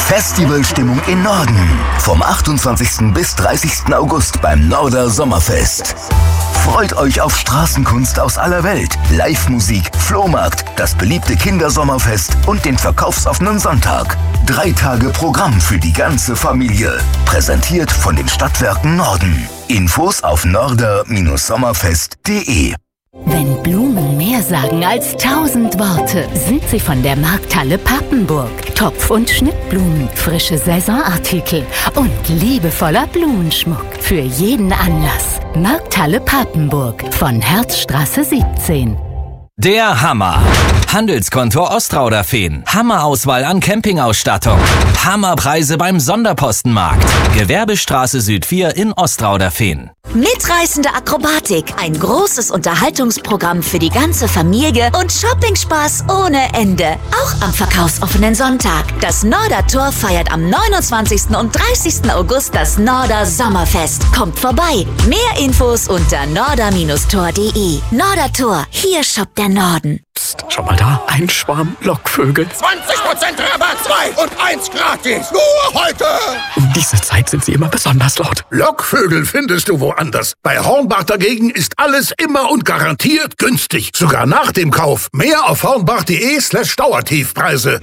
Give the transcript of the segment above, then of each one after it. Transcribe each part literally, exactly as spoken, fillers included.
Festivalstimmung im Norden. Vom achtundzwanzigsten bis dreißigsten August beim Norder Sommerfest. Freut euch auf Straßenkunst aus aller Welt, Live-Musik, Flohmarkt, das beliebte Kindersommerfest und den verkaufsoffenen Sonntag. Drei Tage Programm für die ganze Familie. Präsentiert von den Stadtwerken Norden. Infos auf norder sommerfest punkt de. Wenn Blumen mehr sagen als tausend Worte, sind sie von der Markthalle Papenburg. Topf- und Schnittblumen, frische Saisonartikel und liebevoller Blumenschmuck für jeden Anlass. Markthalle Papenburg von Herzstraße siebzehn. Der Hammer. Handelskonto Ostrauderfehn. Hammerauswahl an Campingausstattung. Hammerpreise beim Sonderpostenmarkt. Gewerbestraße Süd vier in Ostrauderfehn. Mitreißende Akrobatik, ein großes Unterhaltungsprogramm für die ganze Familie und Shoppingspaß ohne Ende. Auch am verkaufsoffenen Sonntag. Das Norder Tor feiert am neunundzwanzigsten und dreißigsten August das Norder Sommerfest. Kommt vorbei. Mehr Infos unter norder tor punkt de. Norder Tor, hier shoppt der Norden. Psst, schau mal da, ein Schwarm Lockvögel. zwanzig Prozent Rabatt, zwei und eins gratis. Nur heute. Um diese Zeit sind sie immer besonders laut. Lockvögel findest du woanders. Bei Hornbach dagegen ist alles immer und garantiert günstig. Sogar nach dem Kauf. Mehr auf hornbach punkt de slash Dauertiefpreise.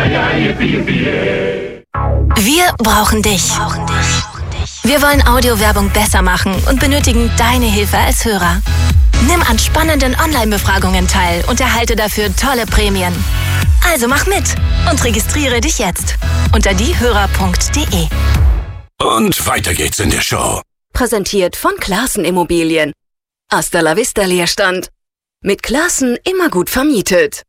Wir brauchen dich. Wir wollen Audiowerbung besser machen und benötigen deine Hilfe als Hörer. Nimm an spannenden Online-Befragungen teil und erhalte dafür tolle Prämien. Also mach mit und registriere dich jetzt unter diehörer punkt de. Und weiter geht's in der Show. Präsentiert von Classen Immobilien. Hasta la vista Leerstand. Mit Classen immer gut vermietet.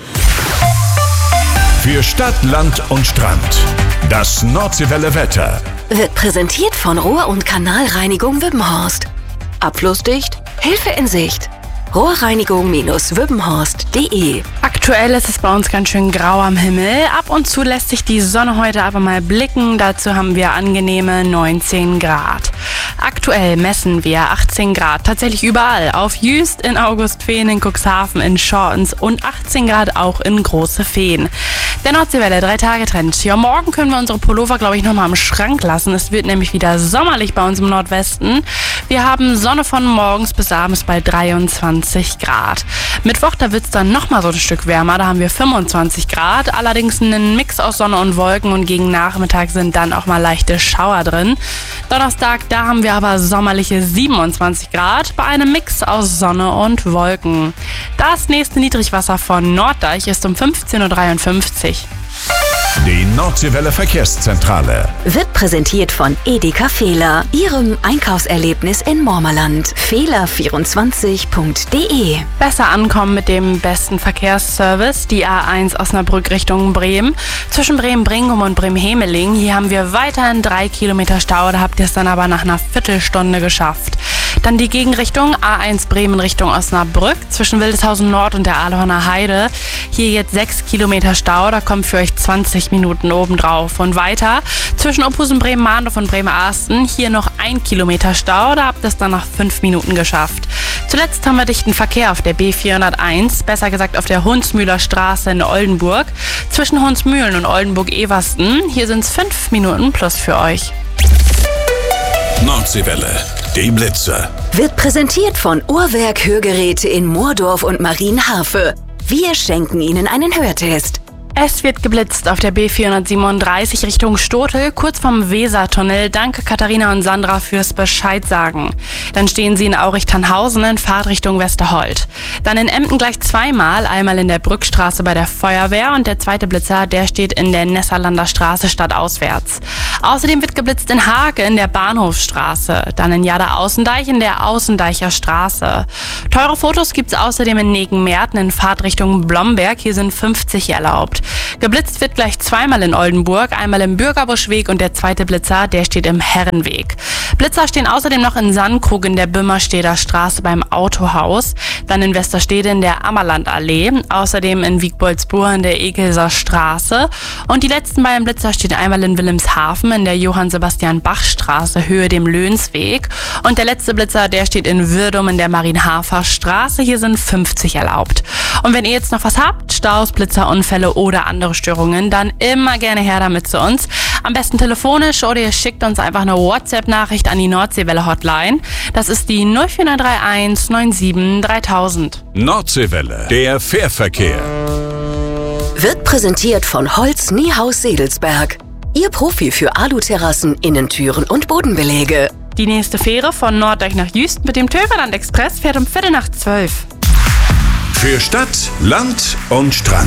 Für Stadt, Land und Strand. Das Nordseewelle Wetter. Wird präsentiert von Rohr- und Kanalreinigung Wübbenhorst. Abflussdicht, Hilfe in Sicht. rohrreinigung wübbenhorst punkt de. Aktuell ist es bei uns ganz schön grau am Himmel. Ab und zu lässt sich die Sonne heute aber mal blicken. Dazu haben wir angenehme neunzehn Grad. Aktuell messen wir achtzehn Grad tatsächlich überall. Auf Jüst, in Augustfehn, in Cuxhaven, in Schortens und achtzehn Grad auch in Große Fehn. Der Nordseewelle, drei Tage Trend. Ja, morgen können wir unsere Pullover, glaube ich, nochmal im Schrank lassen. Es wird nämlich wieder sommerlich bei uns im Nordwesten. Wir haben Sonne von morgens bis abends bei dreiundzwanzig Grad. Mittwoch, da wird es dann nochmal so ein Stück wärmer. Da haben wir fünfundzwanzig Grad. Allerdings einen Mix aus Sonne und Wolken und gegen Nachmittag sind dann auch mal leichte Schauer drin. Donnerstag, da haben wir aber sommerliche siebenundzwanzig Grad bei einem Mix aus Sonne und Wolken. Das nächste Niedrigwasser von Norddeich ist um fünfzehn Uhr dreiundfünfzig. Die Nordseewelle Verkehrszentrale Wird präsentiert von Edeka Fehler, Ihrem Einkaufserlebnis in Mormerland. Fehler vierundzwanzig punkt de. Besser ankommen mit dem besten Verkehrsservice, die A eins Osnabrück Richtung Bremen. Zwischen Bremen-Bringum und Bremen-Hemeling, hier haben wir weiterhin drei Kilometer Stau, da habt ihr es dann aber nach einer Viertelstunde geschafft. Dann die Gegenrichtung A eins Bremen Richtung Osnabrück, zwischen Wildeshausen Nord und der Ahlhorner Heide. Hier jetzt sechs Kilometer Stau, da kommt für euch zwanzig Minuten obendrauf. Und weiter zwischen Ophusen, Bremen-Mahndorf und Bremerhaven, hier noch ein Kilometer Stau, da habt ihr es dann nach fünf Minuten geschafft. Zuletzt haben wir dichten Verkehr auf der B vierhunderteins, besser gesagt auf der Hunsmühler Straße in Oldenburg, zwischen Hunsmühlen und Oldenburg-Eversten. Hier sind es fünf Minuten plus für euch. Nordseewelle, die Blitze. Wird präsentiert von Uhrwerk Hörgeräte in Moordorf und Marienharfe. Wir schenken Ihnen einen Hörtest. Es wird geblitzt auf der B vierhundertsiebenunddreißig Richtung Stotel, kurz vom Wesertunnel. Danke Katharina und Sandra fürs Bescheid sagen. Dann stehen sie in Aurich-Tannhausen in Fahrtrichtung Westerhold. Dann in Emden gleich zweimal, einmal in der Brückstraße bei der Feuerwehr und der zweite Blitzer, der steht in der Nesserlander Straße stadtauswärts. Außerdem wird geblitzt in Hake in der Bahnhofstraße, dann in Jada-Außendeich in der Außendeicher Straße. Teure Fotos gibt's außerdem in Negenmerten in Fahrtrichtung Blomberg, hier sind fünfzig erlaubt. Geblitzt wird gleich zweimal in Oldenburg, einmal im Bürgerbuschweg und der zweite Blitzer, der steht im Herrenweg. Blitzer stehen außerdem noch in Sandkrug in der Bümmersteder Straße beim Autohaus, dann in Westerstede in der Ammerlandallee, außerdem in Wiegboldsburg in der Ekelser Straße. Und die letzten beiden Blitzer stehen einmal in Wilhelmshaven in der Johann-Sebastian-Bach-Straße, Höhe dem Löhnsweg. Und der letzte Blitzer, der steht in Würdum in der Marienhafer Straße. Hier sind fünfzig erlaubt. Und wenn ihr jetzt noch was habt, Staus, Blitzer, Unfälle oder andere Störungen, dann immer gerne her damit zu uns. Am besten telefonisch oder ihr schickt uns einfach eine WhatsApp-Nachricht an die Nordseewelle-Hotline. Das ist die null vier neun drei eins neun sieben dreitausend. Nordseewelle, der Fährverkehr. Wird präsentiert von Holz Niehaus Sedelsberg. Ihr Profi für Aluterrassen, Innentüren und Bodenbeläge. Die nächste Fähre von Norddeich nach Jüst mit dem Töverland Express fährt um Viertel nach zwölf. Für Stadt, Land und Strand.